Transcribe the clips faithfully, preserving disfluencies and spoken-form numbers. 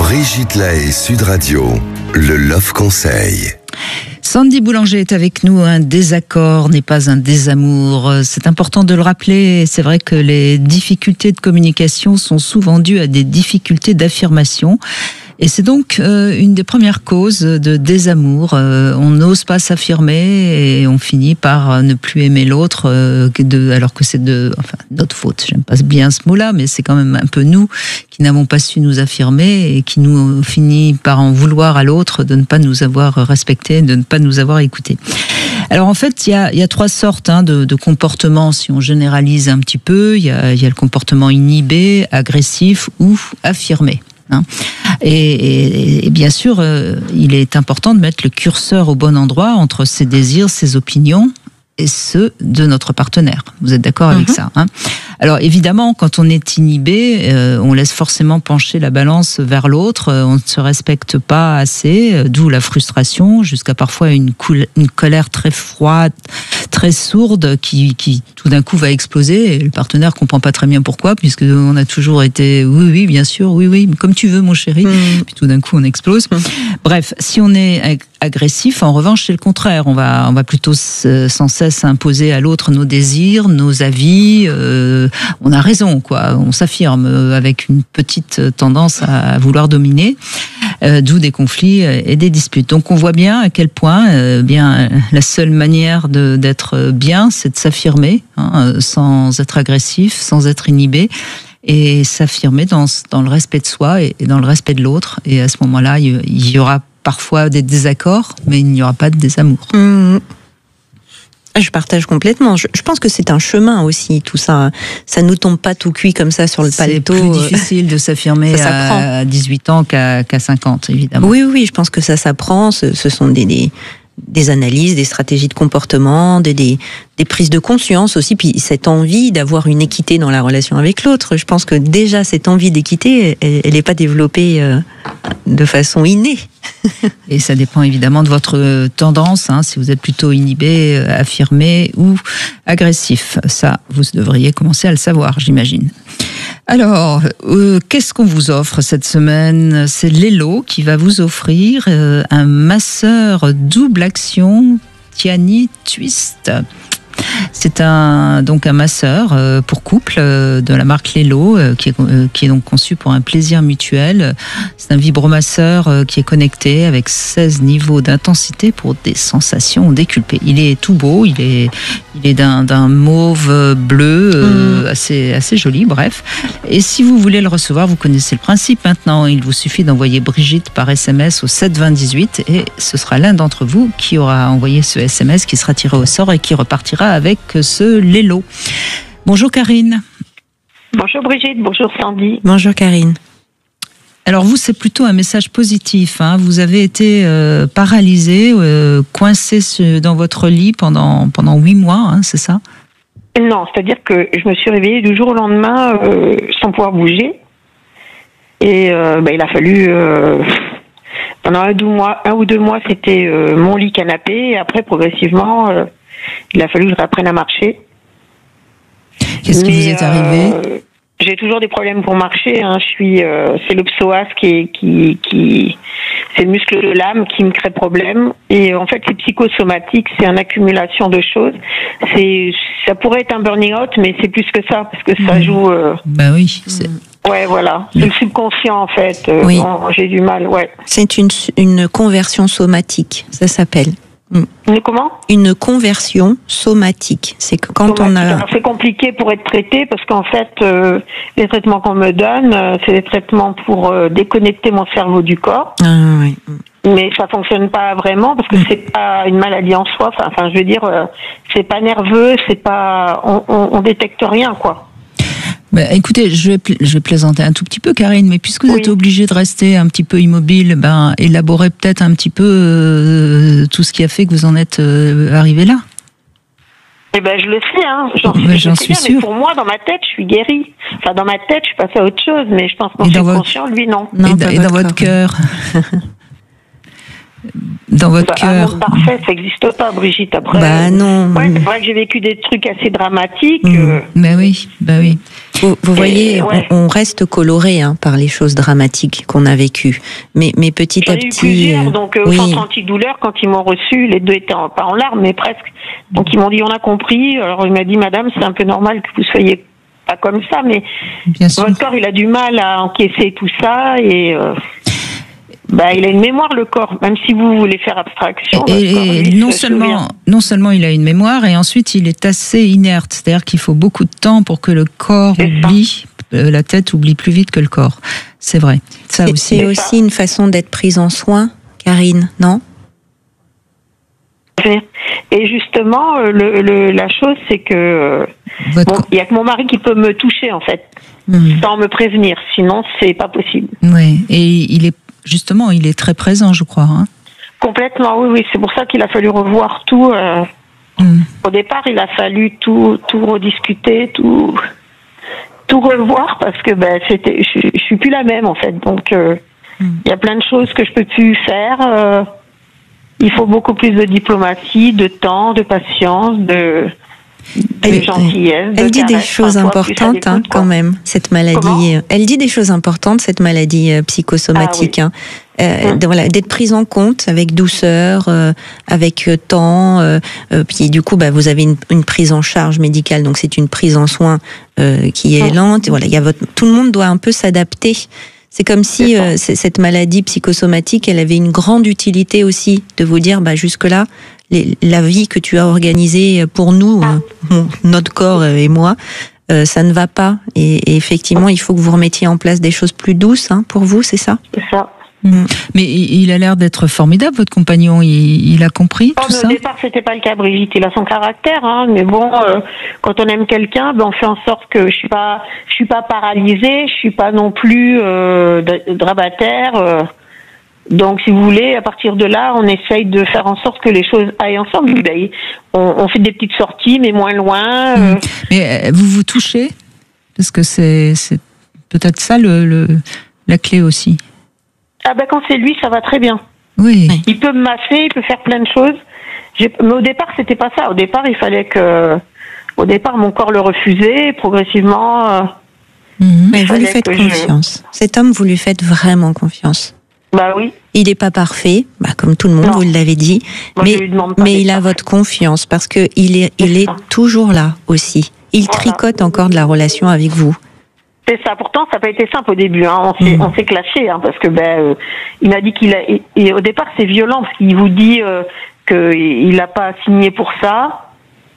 Brigitte Lahaie, Sud Radio, le Love Conseil. Sandy Boulanger est avec nous. Un désaccord n'est pas un désamour. C'est important de le rappeler. C'est vrai que les difficultés de communication sont souvent dues à des difficultés d'affirmation. Et c'est donc euh, une des premières causes de désamour. Euh, on n'ose pas s'affirmer et on finit par ne plus aimer l'autre, euh, de, alors que c'est de, enfin, notre faute. J'aime pas bien ce mot-là, mais c'est quand même un peu nous qui n'avons pas su nous affirmer et qui nous finit par en vouloir à l'autre de ne pas nous avoir respecté, de ne pas nous avoir écouté. Alors en fait, il y a, il y a trois sortes hein, de, de comportements, si on généralise un petit peu. Il y a, il y a le comportement inhibé, agressif ou affirmé. Hein. Et, et, et bien sûr, euh, il est important de mettre le curseur au bon endroit entre ses désirs, ses opinions et ceux de notre partenaire. Vous êtes d'accord avec mm-hmm. ça hein? Alors évidemment, quand on est inhibé, euh, on laisse forcément pencher la balance vers l'autre, on ne se respecte pas assez, euh, d'où la frustration, jusqu'à parfois une, coul- une colère très froide, très sourde, qui, qui tout d'un coup va exploser, et le partenaire comprend pas très bien pourquoi, puisque on a toujours été oui, oui, bien sûr, oui, oui, comme tu veux mon chéri, mmh. puis tout d'un coup on explose. Mmh. Bref, si on est agressif, en revanche, c'est le contraire, on va, on va plutôt sans cesse imposer à l'autre nos désirs, nos avis, euh, on a raison, quoi. On s'affirme avec une petite tendance à vouloir dominer, euh, d'où des conflits et des disputes. Donc on voit bien à quel point, euh, bien, la seule manière de, d'être bien, c'est de s'affirmer, hein, sans être agressif, sans être inhibé, et s'affirmer dans, dans le respect de soi et, et dans le respect de l'autre. Et à ce moment-là, il, il y aura parfois des désaccords, mais il n'y aura pas de désamour. Mmh. Je partage complètement. Je, je pense que c'est un chemin aussi, tout ça. Ça ne nous tombe pas tout cuit comme ça sur le paletot. C'est plus difficile de s'affirmer à dix-huit ans qu'à, qu'à cinquante, évidemment. Oui, oui, je pense que ça s'apprend. Ce, ce sont des, des, des analyses, des stratégies de comportement, des, des, des prises de conscience aussi, puis cette envie d'avoir une équité dans la relation avec l'autre. Je pense que déjà, cette envie d'équité, elle n'est pas développée euh, de façon innée. Et ça dépend évidemment de votre tendance, hein, si vous êtes plutôt inhibé, affirmé ou agressif. Ça, vous devriez commencer à le savoir, j'imagine. Alors, euh, qu'est-ce qu'on vous offre cette semaine ? C'est Lelo qui va vous offrir euh, un masseur double action Tiani Twist. C'est un, donc un masseur euh, pour couple euh, de la marque Lelo euh, qui, est, euh, qui est donc conçu pour un plaisir mutuel. C'est un vibromasseur euh, qui est connecté avec seize niveaux d'intensité pour des sensations décuplées. Il est tout beau, il est, il est d'un, d'un mauve bleu euh, mmh. assez, assez joli, bref. Et si vous voulez le recevoir, vous connaissez le principe maintenant. Il vous suffit d'envoyer Brigitte par S M S au sept vingt dix-huit et ce sera l'un d'entre vous qui aura envoyé ce S M S qui sera tiré au sort et qui repartira avec ce Lelo. Bonjour Karine. Bonjour Brigitte, bonjour Sandy. Bonjour Karine. Alors vous, c'est plutôt un message positif. Hein. Vous avez été euh, paralysée, euh, coincée dans votre lit pendant pendant huit mois, hein, c'est ça ? Non, c'est-à-dire que je me suis réveillée du jour au lendemain euh, sans pouvoir bouger. Et euh, bah, il a fallu... Euh, pendant un, deux mois, un ou deux mois, c'était euh, mon lit canapé. Et après, progressivement... Euh, il a fallu que je réapprenne à marcher. Qu'est-ce qui vous est arrivé ? euh, J'ai toujours des problèmes pour marcher. Hein. Je suis, euh, c'est le psoas qui, est, qui, qui, c'est le muscle de l'âme qui me crée problème. Et en fait, c'est psychosomatique. C'est une accumulation de choses. C'est, ça pourrait être un burning out, mais c'est plus que ça parce que ça mmh. joue. Euh, bah oui. C'est... Ouais, voilà. C'est le subconscient en fait. Euh, oui. Bon, j'ai du mal. Ouais. C'est une une conversion somatique. Ça s'appelle. Une comment ? Une conversion somatique. C'est que quand somatique. on a. Alors, c'est compliqué pour être traité parce qu'en fait, euh, les traitements qu'on me donne, euh, c'est des traitements pour euh, déconnecter mon cerveau du corps. Ah, oui. Mais ça fonctionne pas vraiment parce que mm. c'est pas une maladie en soi. Enfin, enfin je veux dire, euh, c'est pas nerveux, c'est pas, on, on, on détecte rien, quoi. Bah, écoutez, je vais, pla- je vais plaisanter un tout petit peu, Karine, mais puisque vous oui. êtes obligée de rester un petit peu immobile, ben, élaborez peut-être un petit peu euh, tout ce qui a fait que vous en êtes euh, arrivé là. Eh ben, je le sais, hein. J'en, mais je j'en sais suis bien, sûre. Mais pour moi, dans ma tête, je suis guérie. Enfin, dans ma tête, je suis passée à autre chose, mais je pense que mon subconscient, lui, non. non et, d- et dans votre cœur dans votre bah, cœur. Amour parfait, ça n'existe pas, Brigitte. Après, bah non. Ouais, c'est vrai que j'ai vécu des trucs assez dramatiques. Mmh. Euh... Ben oui, ben oui. Vous, vous voyez, Et, ouais. on, on reste coloré hein, par les choses dramatiques qu'on a vécues. Mais, mais petit J'en à ai eu petit. plusieurs, donc euh, au oui. centre antidouleur, quand ils m'ont reçu, les deux étaient en, pas en larmes, mais presque. Donc ils m'ont dit, on a compris. Alors il m'a dit, madame, c'est un peu normal que vous soyez pas comme ça, mais Bien sûr. votre corps, il a du mal à encaisser tout ça et. Euh... Bah, il a une mémoire, le corps, même si vous voulez faire abstraction. Et, votre corps, et lui, non se seulement, souvient. non seulement il a une mémoire, et ensuite il est assez inerte. C'est-à-dire qu'il faut beaucoup de temps pour que le corps C'est oublie, euh, la tête oublie plus vite que le corps. C'est vrai. Ça C'est, aussi. c'est aussi une façon d'être prise en soin, Karine, non? Et justement, euh, le, le, la chose, c'est que euh, Votre bon, il y a que mon mari qui peut me toucher, en fait, Mmh. sans me prévenir. Sinon, c'est pas possible. Oui, et il est justement, il est très présent, je crois. Hein. Complètement, oui, oui. C'est pour ça qu'il a fallu revoir tout. Euh, Mmh. Au départ, il a fallu tout, tout rediscuter, tout, tout revoir parce que ben, c'était, je, je suis plus la même en fait. Donc, euh, il Mmh. y a plein de choses que je peux plus faire. Euh, il faut beaucoup plus de diplomatie, de temps, de patience, de, de Elle- gentillesse. Elle de dit des caresse, choses enfin, toi, plus à importantes hein, l'écoute, quoi. quand même, cette maladie. Comment Elle dit des choses importantes, cette maladie euh, psychosomatique. Ah hein. Euh, Hum. de- voilà, d'être prise en compte avec douceur, euh, avec euh, temps. Euh, euh, puis du coup, bah, vous avez une, une prise en charge médicale, donc c'est une prise en soin euh, qui est Hum. lente. Et voilà, il y a votre, tout le monde doit un peu s'adapter. C'est comme si C'est ça. euh, c- cette maladie psychosomatique, elle avait une grande utilité aussi de vous dire, bah, jusque-là, les- la vie que tu as organisée pour nous, Ah. euh, mon- notre corps euh, et moi, euh, ça ne va pas. Et, et effectivement, il faut que vous remettiez en place des choses plus douces hein, pour vous, c'est ça? C'est ça. Mais il il a l'air d'être formidable, votre compagnon. Il, il a compris Oh, tout mais ça. au départ, c'était pas le cas, Brigitte. Il a son caractère, hein. Mais bon, euh, quand on aime quelqu'un, ben, on fait en sorte que je suis pas, je suis pas paralysée, je suis pas non plus euh, dra- drabataire. Euh. Donc, si vous voulez, à partir de là, on essaye de faire en sorte que les choses aillent ensemble. Ben, on, on fait des petites sorties, mais moins loin. Euh. Mmh. Mais euh, vous vous touchez, parce que c'est c'est peut-être ça le, le la clé aussi. Ah ben, quand c'est lui, ça va très bien. Oui. Ouais. Il peut me masser, il peut faire plein de choses. J'ai- Mais au départ, c'était pas ça. Au départ, il fallait que, au départ, mon corps le refusait. Progressivement, euh, Mmh. Mais vous lui fallait faites que je- confiance. Cet homme, vous lui faites vraiment confiance. bah oui. Il n'est pas parfait, bah, comme tout le monde, Non. vous l'avez dit, Moi, je mais, lui demande pas mais d'être il a parfait. votre confiance parce que il est, il C'est est ça. toujours là aussi. Il Voilà. tricote encore de la relation avec vous. C'est ça. Pourtant, ça n'a pas été simple au début. Hein. On s'est, Mm. on s'est clashé hein, parce que ben, euh, il m'a dit qu'il a. Et, et au départ, c'est violent parce qu'il vous dit euh, qu'il n'a pas signé pour ça.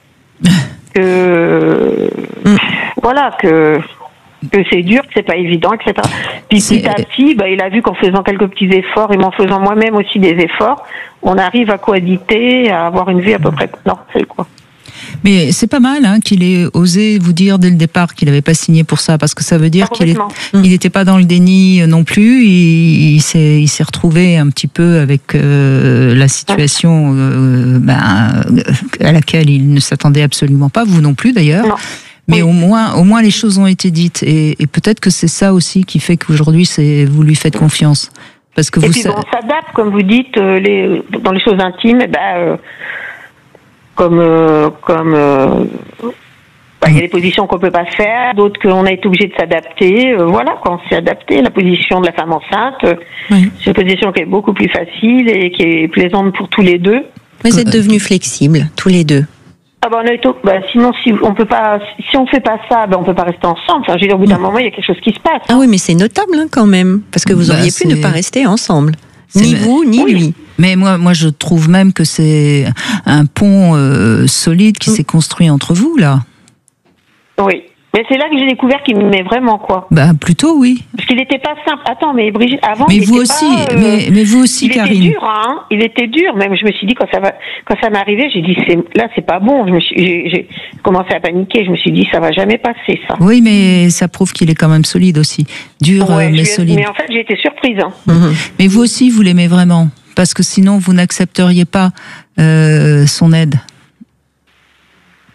Que Mm. voilà que que c'est dur, que c'est pas évident, et cetera. Puis C'est- petit à petit, ben, il a vu qu'en faisant quelques petits efforts et m'en faisant moi-même aussi des efforts, on arrive à cohabiter, à avoir une vie à peu près normale, quoi. Mais c'est pas mal hein, qu'il ait osé vous dire dès le départ qu'il n'avait pas signé pour ça, parce que ça veut dire Ah, qu'il est, complètement. il n'était pas dans le déni euh, non plus. Il, il s'est, il s'est retrouvé un petit peu avec euh, la situation euh, ben, euh, à laquelle il ne s'attendait absolument pas, vous non plus d'ailleurs. Non. Mais Oui. au moins, au moins les choses ont été dites, et, et peut-être que c'est ça aussi qui fait qu'aujourd'hui, c'est vous lui faites confiance, parce que Et vous. puis sa- bon, on s'adapte, comme vous dites, euh, les, dans les choses intimes, eh ben, euh, comme euh, comme euh, bah, il y a des positions qu'on peut pas faire, d'autres qu'on a été obligé de s'adapter. Euh, voilà, quand on s'est adapté, la position de la femme enceinte, euh, Oui. c'est une position qui est beaucoup plus facile et qui est plaisante pour tous les deux. Vous êtes devenus flexibles, tous les deux. Ah bah, on a été, bah, sinon, si on peut pas, si on fait pas ça, ben on peut pas rester ensemble. Enfin, je veux dire, au bout d'un moment, il y a quelque chose qui se passe. Ah oui, mais c'est notable hein, quand même, parce que vous Bah, auriez pu ne c'est- pas rester ensemble. c'est- Ni vous, ni Oui. lui. Mais moi, moi, je trouve même que c'est un pont euh, solide qui Mm. s'est construit entre vous là. Oui. Mais c'est là que j'ai découvert qu'il m'aimait vraiment, quoi. Bah plutôt oui. Parce qu'il n'était pas simple. Attends, mais Brigitte, avant, Mais il vous était aussi, pas, euh, mais, mais vous aussi, il Karine. était dur, hein. Il était dur. Même, je me suis dit, quand ça va, quand ça m'est arrivé, j'ai dit, c'est, là, c'est pas bon. Je me suis, j'ai, j'ai commencé à paniquer. Je me suis dit, ça va jamais passer, ça. Oui, mais ça prouve qu'il est quand même solide aussi, dur Ouais, euh, je mais lui ai- solide. mais en fait, j'ai été surprise, hein. Mhm. Mais vous aussi, vous l'aimez vraiment, parce que sinon vous n'accepteriez pas euh, son aide.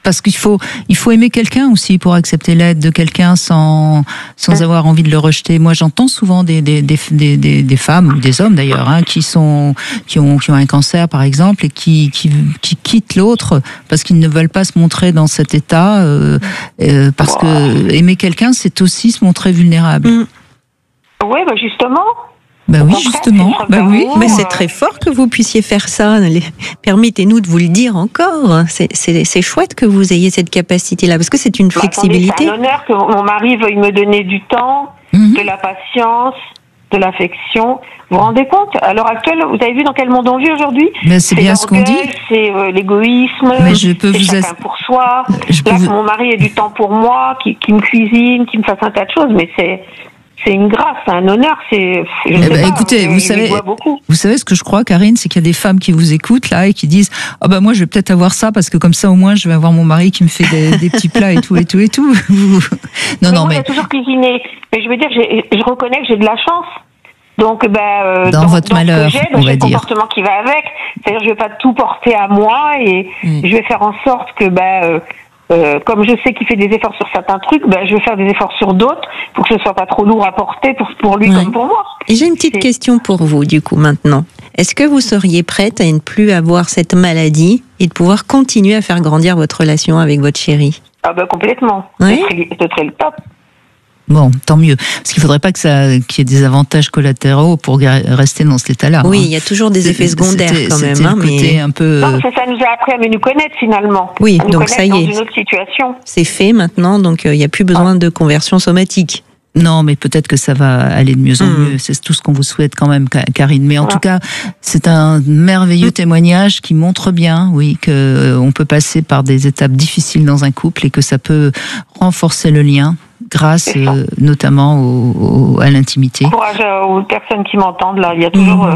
parce qu'il faut, il faut aimer quelqu'un aussi pour accepter l'aide de quelqu'un sans, sans avoir envie de le rejeter. Moi, j'entends souvent des, des, des, des, des, des femmes ou des hommes d'ailleurs, hein, qui sont, qui ont, qui ont un cancer par exemple et qui, qui, qui quittent l'autre parce qu'ils ne veulent pas se montrer dans cet état, euh, euh, parce wow. que aimer quelqu'un, c'est aussi se montrer vulnérable. Mmh. Oui, bah justement. Ben oui, justement. Ben oui. Mais c'est très fort que vous puissiez faire ça. Permettez-nous de vous le dire encore. C'est, c'est, c'est chouette que vous ayez cette capacité-là, parce que c'est une bah, flexibilité. Attendez, c'est un honneur que mon mari veuille me donner du temps, mm-hmm. de la patience, de l'affection. Vous vous rendez compte ? À l'heure actuelle, vous avez vu dans quel monde on vit aujourd'hui ? Mais c'est, c'est bien ce qu'on dit. C'est euh, l'égoïsme. Mais je peux c'est vous chacun ass... pour soi. Je Là, vous... que mon mari ait du temps pour moi, qui, qui me cuisine, qui me fasse un tas de choses, mais c'est. C'est une grâce, c'est un honneur. C'est. Je eh sais ben, pas, écoutez, vous savez, vous savez ce que je crois, Karine, c'est qu'il y a des femmes qui vous écoutent là et qui disent, ah oh, bah moi je vais peut-être avoir ça parce que comme ça au moins je vais avoir mon mari qui me fait des, des petits plats et tout et tout et tout. non mais non moi, mais. J'ai toujours cuisiné, mais je veux dire, j'ai, je reconnais que j'ai de la chance. Donc, ben, euh, dans, dans votre dans malheur, ce que j'ai, on j'ai va le dire. comportement qui va avec. C'est-à-dire, je vais pas tout porter à moi et mmh. je vais faire en sorte que, ben. Euh, Euh, comme je sais qu'il fait des efforts sur certains trucs, ben je vais faire des efforts sur d'autres pour que ce soit pas trop lourd à porter pour pour lui ouais. comme pour moi. Et j'ai une petite C'est... question pour vous du coup maintenant. Est-ce que vous seriez prête à ne plus avoir cette maladie et de pouvoir continuer à faire grandir votre relation avec votre chéri ? Ah ben complètement. Ouais. Ce serait, ce serait le top. Bon, tant mieux. Parce qu'il faudrait pas que ça, qu'il y ait des avantages collatéraux pour rester dans cet état-là. Oui, hein. il y a toujours des effets secondaires c'était, quand c'était même. Hein, mais un peu. Non, ça, ça nous a appris à mieux nous connaître finalement. Oui, à nous donc ça y est. Dans une autre situation. C'est fait maintenant, donc il euh, n'y a plus besoin ah. de conversion somatique. Non, mais peut-être que ça va aller de mieux en mmh. mieux. C'est tout ce qu'on vous souhaite quand même, Karine. Mais en ouais. tout cas, c'est un merveilleux mmh. témoignage qui montre bien, oui, que euh, on peut passer par des étapes difficiles dans un couple et que ça peut renforcer le lien grâce euh, notamment au, au, à l'intimité. Courage aux personnes qui m'entendent là. Il y a toujours. Mmh.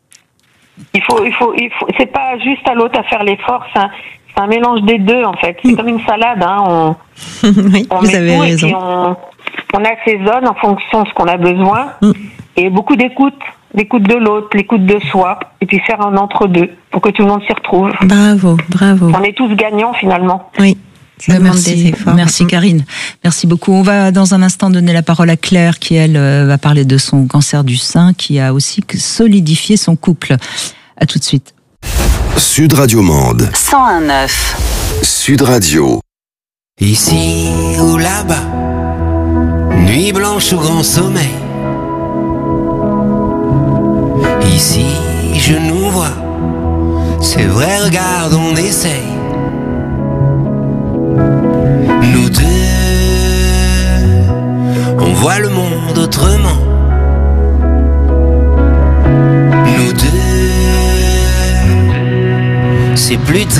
Euh, il faut, il faut, il faut. C'est pas juste à l'autre à faire l'effort. C'est un, c'est un mélange des deux en fait. C'est mmh. comme une salade. Hein. On, oui, on vous met avez tout raison. Et puis on, on assaisonne en fonction de ce qu'on a besoin mmh. et beaucoup d'écoute, l'écoute de l'autre, l'écoute de soi, et puis faire un entre-deux pour que tout le monde s'y retrouve. Bravo, bravo. On est tous gagnants finalement. Oui. Ben merci, merci Karine. Merci beaucoup. On va dans un instant donner la parole à Claire qui, elle, va parler de son cancer du sein qui a aussi solidifié son couple. À tout de suite. Sud Radio Mende. cent un neuf. Sud Radio. Ici ou là-bas, nuit blanche ou grand sommeil. Ici, je nous vois. C'est vrai, regarde, on essaye. Nous deux, on voit le monde autrement. Nous deux, c'est plus